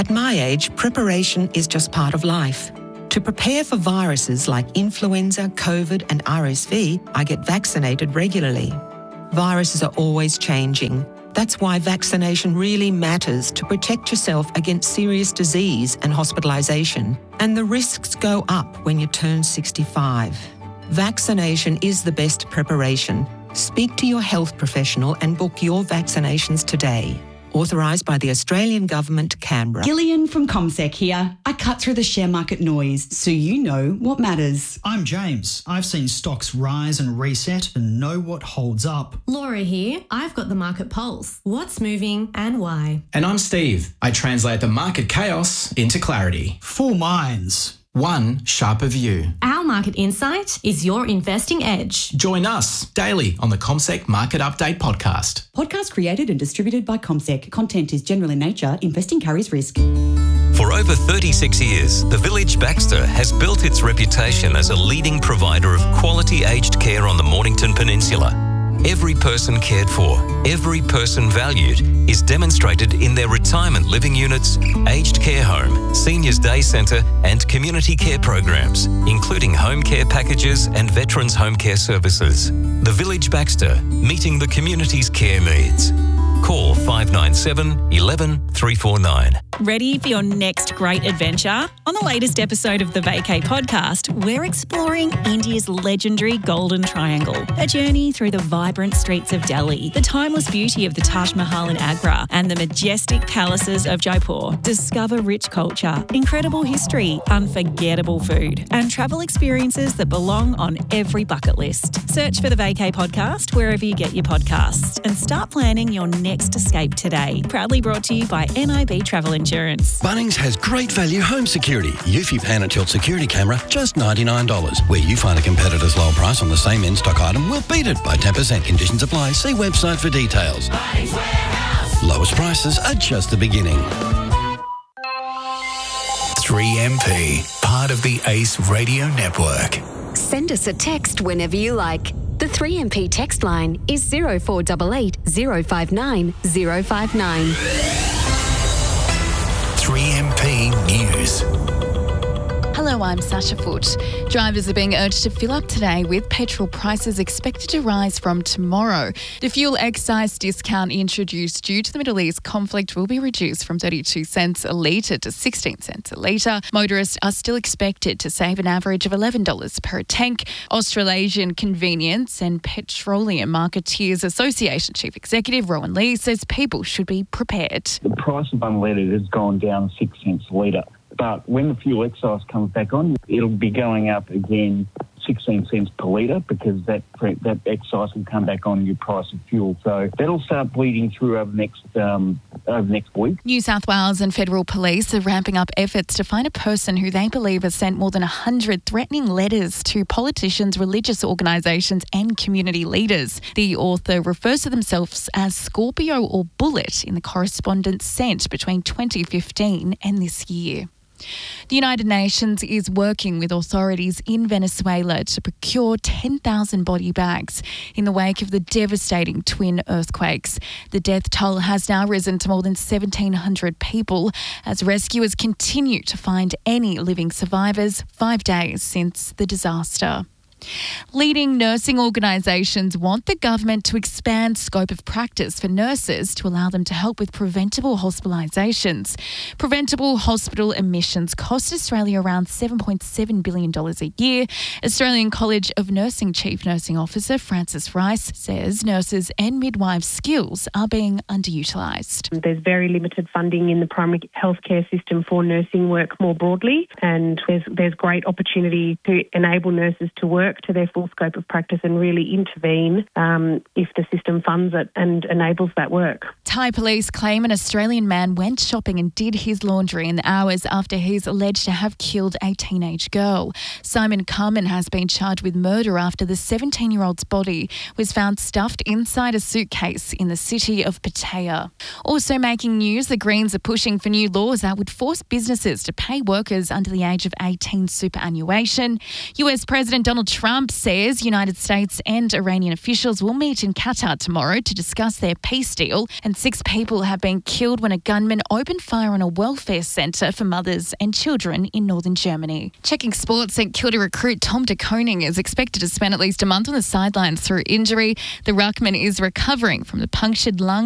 At my age, preparation is just part of life. To prepare for viruses like influenza, COVID and RSV, I get vaccinated regularly. Viruses are always changing. That's why vaccination really matters to protect yourself against serious disease and hospitalisation. And the risks go up when you turn 65. Vaccination is the best preparation. Speak to your health professional and book your vaccinations today. Authorised by the Australian Government, Canberra. Gillian from CommSec here. I cut through the share market noise so you know what matters. I'm James. I've seen stocks rise and reset and know what holds up. Laura here. I've got the market pulse. What's moving and why? And I'm Steve. I translate the market chaos into clarity. 4 minds. One sharper view. Our market insight is your investing edge. Join us daily on the CommSec Market Update podcast. Podcast created and distributed by CommSec. Content is general in nature. Investing carries risk. For over 36 years, the Village Baxter has built its reputation as a leading provider of quality aged care on the Mornington Peninsula. Every person cared for, every person valued is demonstrated in their retirement living units, aged care home, seniors day centre and community care programs, including home care packages and veterans home care services. The Village Baxter, meeting the community's care needs. Call 597 11 349. Ready for your next great adventure? On the latest episode of the Vacay podcast, we're exploring India's legendary Golden Triangle, a journey through the vibrant streets of Delhi, the timeless beauty of the Taj Mahal in Agra, and the majestic palaces of Jaipur. Discover rich culture, incredible history, unforgettable food, and travel experiences that belong on every bucket list. Search for the Vacay podcast wherever you get your podcasts and start planning your next escape today. Proudly brought to you by NIB Travel Insurance. Bunnings has great value home security. Eufy Pan and Tilt security camera, just $99. Where you find a competitor's low price on the same in-stock item, we'll beat it by 10%. Conditions apply. See website for details. Lowest prices are just the beginning. 3MP, part of the ACE Radio Network. Send us a text whenever you like. The 3MP text line is 0488 059 059. 3MP News. Hello, I'm Sasha Foote. Drivers are being urged to fill up today with petrol prices expected to rise from tomorrow. The fuel excise discount introduced due to the Middle East conflict will be reduced from 32 cents a litre to 16 cents a litre. Motorists are still expected to save an average of $11 per tank. Australasian Convenience and Petroleum Marketeers Association Chief Executive Rowan Lee says people should be prepared. The price of unleaded has gone down 6 cents a litre. But when the fuel excise comes back on, it'll be going up again 16 cents per litre because that excise will come back on your price of fuel. So that'll start bleeding through over next week. New South Wales and federal police are ramping up efforts to find a person who they believe has sent more than 100 threatening letters to politicians, religious organisations and community leaders. The author refers to themselves as Scorpio or Bullet in the correspondence sent between 2015 and this year. The United Nations is working with authorities in Venezuela to procure 10,000 body bags in the wake of the devastating twin earthquakes. The death toll has now risen to more than 1,700 people as rescuers continue to find any living survivors 5 days since the disaster. Leading nursing organisations want the government to expand scope of practice for nurses to allow them to help with preventable hospitalisations. Preventable hospital admissions cost Australia around $7.7 billion a year. Australian College of Nursing Chief Nursing Officer Frances Rice says nurses and midwives' skills are being underutilised. There's very limited funding in the primary healthcare system for nursing work more broadly, and there's great opportunity to enable nurses to work to their full scope of practice and really intervene if the system funds it and enables that work. Thai police claim an Australian man went shopping and did his laundry in the hours after he's alleged to have killed a teenage girl. Simon Carmen has been charged with murder after the 17-year-old's body was found stuffed inside a suitcase in the city of Pattaya. Also making news, the Greens are pushing for new laws that would force businesses to pay workers under the age of 18 superannuation. US President Donald Trump Trump says United States and Iranian officials will meet in Qatar tomorrow to discuss their peace deal. And 6 people have been killed when a gunman opened fire on a welfare centre for mothers and children in northern Germany. Checking sports, St Kilda recruit Tom de Koning is expected to spend at least a month on the sidelines through injury. The ruckman is recovering from the punctured lung